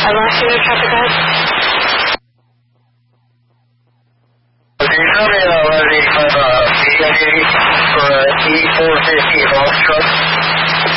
I lost you there, traffic guard. Can you tell me whether you have a medium duty for E450 box truck?